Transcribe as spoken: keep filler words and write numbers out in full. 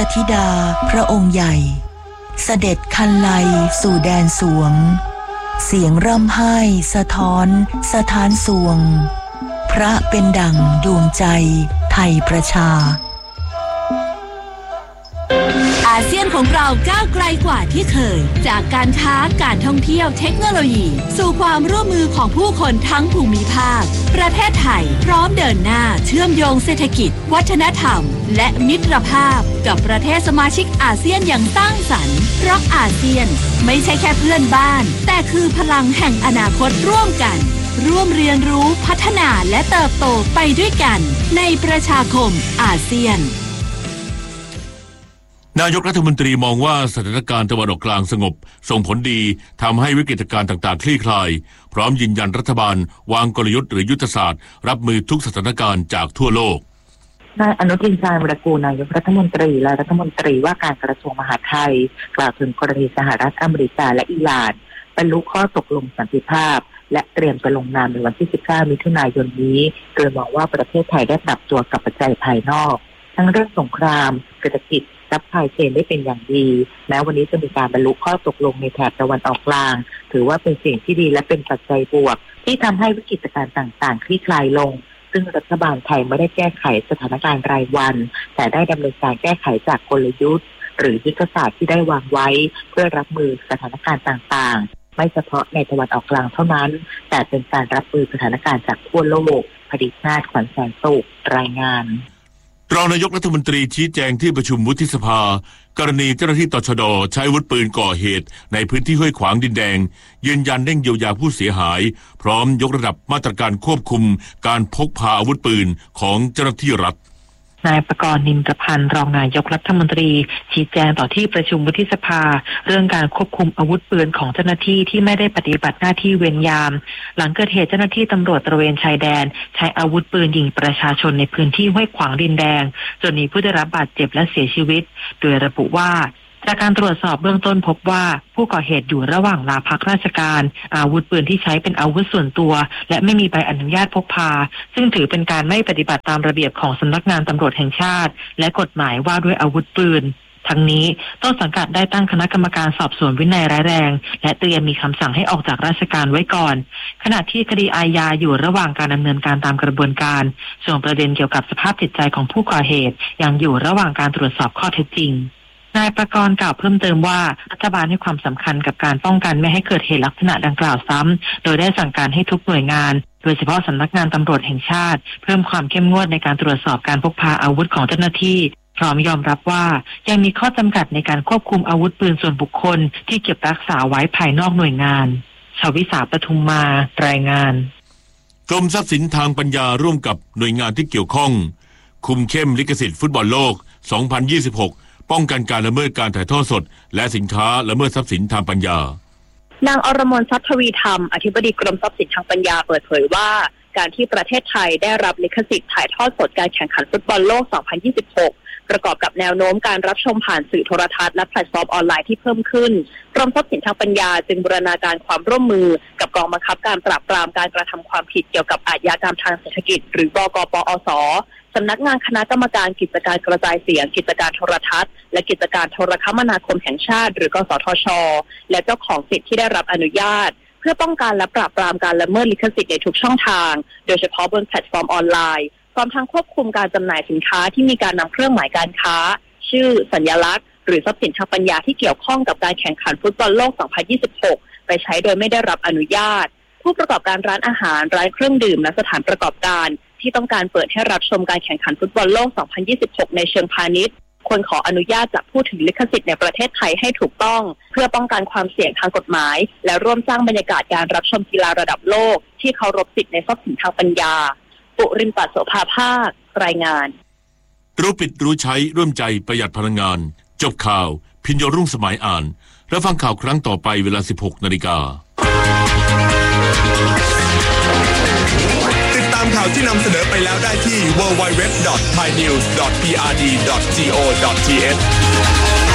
ธิดาพระองค์ใหญ่เสด็จคันไลสู่แดนสวงเสียงร่ำไห้สะท้อนสถานสวงพระเป็นดั่งดวงใจไทยประชาอาเซียนของเราก้าวไกลกว่าที่เคยจากการค้าการท่องเที่ยวเทคโนโลยีสู่ความร่วมมือของผู้คนทั้งภูมิภาคประเทศไทยพร้อมเดินหน้าเชื่อมโยงเศรษฐกิจวัฒนธรรมและมิตรภาพกับประเทศสมาชิกอาเซียนอย่างสร้างสรรค์เพราะอาเซียนไม่ใช่แค่เพื่อนบ้านแต่คือพลังแห่งอนาคตร่วมกันร่วมเรียนรู้พัฒนาและเติบโตไปด้วยกันในประชาคมอาเซียนนายกรัฐมนตรีมองว่าสถานการณ์ตะวันออกกลางสงบส่งผลดีทำให้วิกฤตการณ์ต่างๆคลี่คลายพร้อมยืนยันรัฐบาลวางกลยุทธ์หรือยุทธศาสตร์รับมือทุกสถานการณ์จากทั่วโลกนายอนุทินชาญวิรากูลนายกรัฐมนตรีและรัฐมนตรีว่าการกระทรวงมหาดไทยกล่าวถึงกรณีสหรัฐอเมริกาและอิหร่านบรรลุข้อตกลงสันติภาพและเตรียมจะลงนามในวันที่สิบเก้ามิถุนายนนี้โดยมองว่าประเทศไทยได้ปรับตัวกับปัจจัยภายนอกทั้งเรื่องสงครามเศรษฐกิจซัพพลายเชนได้เป็นอย่างดีแม้วันนี้จะมีการบรรลุข้อตกลงในแถบตะวันออกกลางถือว่าเป็นสิ่งที่ดีและเป็นปัจจัยบวกที่ทำให้วิกฤตการณ์ต่างๆคลี่คลายลงซึ่งรัฐบาลไทยไม่ได้แก้ไขสถานการณ์รายวันแต่ได้ดำเนินการแก้ไขจากกลยุทธ์หรือยุทธศาสตร์ที่ได้วางไว้เพื่อรับมือสถานการณ์ต่างๆไม่เฉพาะในตะวันออกกลางเท่านั้นแต่เป็นการรับมือสถานการณ์จากทั่วโลกผดิตนาถขวัญแสงสุขรายงานรองนายกรัฐมนตรีชี้แจงที่ประชุมวุฒิสภากรณีเจ้าหน้าที่ตชด.ใช้อาวุธปืนก่อเหตุในพื้นที่ห้วยขวางดินแดงยืนยันเร่งเยียวยาผู้เสียหายพร้อมยกระดับมาตรการควบคุมการพกพาอาวุธปืนของเจ้าหน้าที่รัฐนายประกรณ์นินทพันธ์รองนายกรัฐมนตรีชี้แจงต่อที่ประชุมวุฒิสภาเรื่องการควบคุมอาวุธปืนของเจ้าหน้าที่ที่ไม่ได้ปฏิบัติหน้าที่เวรยามหลังเกิดเหตุเจ้าหน้าที่ตำรวจตระเวนชายแดนใช้อาวุธปืนยิงประชาชนในพื้นที่ห้วยขวางดินแดงจนมีผู้ได้รับบาดเจ็บและเสียชีวิตโดยระบุว่าจากการตรวจสอบเบื้องต้นพบว่าผู้ก่อเหตุอยู่ระหว่างลาพักราชการอาวุธปืนที่ใช้เป็นอาวุธส่วนตัวและไม่มีใบอนุญาตพกพาซึ่งถือเป็นการไม่ปฏิบัติตามระเบียบของสำนักงานตำรวจแห่งชาติและกฎหมายว่าด้วยอาวุธปืนทั้งนี้ต้นสังกัดได้ตั้งคณะกรรมการสอบสวนวินัยร้ายแรงและเตรียมมีคำสั่งให้ออกจากราชการไว้ก่อนขณะที่คดีอาญาอยู่ระหว่างการดำเนินการตามกระบวนการส่วนประเด็นเกี่ยวกับสภาพจิตใจของผู้ก่อเหตุยังอยู่ระหว่างการตรวจสอบข้อเท็จจริงนายประกรณ์กล่าวเพิ่มเติมว่ารัฐบาลให้ความสำคัญกับการป้องกันไม่ให้เกิดเหตุลักษณะดังกล่าวซ้ำโดยได้สั่งการให้ทุกหน่วยงานโดยเฉพาะสำนักงานตำรวจแห่งชาติเพิ่มความเข้มงวดในการตรวจสอบการพกพาอาวุธของเจ้าหน้าที่พร้อมยอมรับว่ายังมีข้อจำกัดในการควบคุมอาวุธปืนส่วนบุคคลที่เก็บรักษาไว้ภายนอกหน่วยงานชวิสาปทุมมารายงานกรมทรัพย์สินทางปัญญาร่วมกับหน่วยงานที่เกี่ยวข้องคุมเข้มลิขสิทธิ์ฟุตบอลโลกสองพันยี่สิบหกป้องกันการละเมิดการถ่ายทอดสดและสินค้าละเมิดทรัพย์สินทางปัญญานางอรมนทรัพย์ทวีธรรมอธิบดีกรมทรัพย์สินทางปัญญาเปิดเผยว่าการที่ประเทศไทยได้รับลิขสิทธิ์ถ่ายทอดสดการแข่งขันฟุตบอลโลกสองพันยี่สิบหกประกอบกับแนวโน้มการรับชมผ่านสื่อโทรทัศน์และแพลตฟอร์มออนไลน์ที่เพิ่มขึ้นกรมทรัพย์สินทางปัญญาจึงบูรณาการความร่วมมือกับกองบังคับการปราบปรามการกระทำความผิดเกี่ยวกับอาชญากรรมทางเศรษฐกิจหรือบกปอสสำนักงานคณะกรรมการกิจการกระจายเสียงกิจการโทรทัศน์และกิจการโทรคมนาคมแห่งชาติหรือกสทช.และเจ้าของสิทธิ์ที่ได้รับอนุญาตเพื่อป้องกันและปราบปรามการละเมิดลิขสิทธิ์ในทุกช่องทางโดยเฉพาะบนแพลตฟอร์มออนไลน์พร้อมทั้งควบคุมการจำหน่ายสินค้าที่มีการนำเครื่องหมายการค้าชื่อสัญลักษณ์หรือทรัพย์สินทางปัญญาที่เกี่ยวข้องกับการแข่งขันฟุตบอลโลกสองพันยี่สิบหกไปใช้โดยไม่ได้รับอนุญาตผู้ประกอบการร้านอาหารร้านเครื่องดื่มและสถานประกอบการที่ต้องการเปิดให้รับชมการแข่งขันฟุตบอลโลกสองพันยี่สิบหกในเชิงพาณิชย์ควรขออนุญาตจากผู้ถือลิขสิทธิ์ในประเทศไทยให้ถูกต้องเพื่อป้องกันความเสี่ยงทางกฎหมายและร่วมสร้างบรรยากาศการรับชมกีฬาระดับโลกที่เคารพสิทธิในทรัพย์สินทางปัญญาปุริมปัสโสภาภาครายงานรู้ปิดรู้ใช้ร่วมใจประหยัดพลังงานจบข่าวพิญโยรุ่งสมัยอ่านแล้วฟังข่าวครั้งต่อไปเวลา สิบหกนาฬิกาติดตามข่าวที่นำเสนอไปแล้วได้ที่ ดับเบิลยู ดับเบิลยู ดับเบิลยู ดอท ไทยนิวส์ ดอท พี อาร์ ดี ดอท โก ดอท ที เอช